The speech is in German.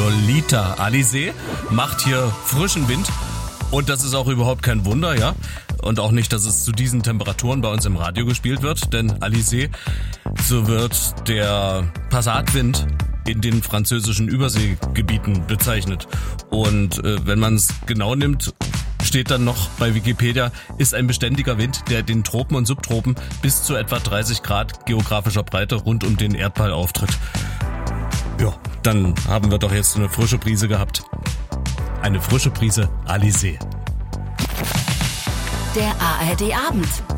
Lolita. Alizé macht hier frischen Wind und das ist auch überhaupt kein Wunder, ja. Und auch nicht, dass es zu diesen Temperaturen bei uns im Radio gespielt wird, denn Alizé, so wird der Passatwind in den französischen Überseegebieten bezeichnet. Und wenn man es genau nimmt, steht dann noch bei Wikipedia, ist ein beständiger Wind, der den Tropen und Subtropen bis zu etwa 30 Grad geografischer Breite rund um den Erdball auftritt. Ja, dann haben wir doch jetzt eine frische Brise gehabt. Eine frische Brise Alizé. Der ARD Abend.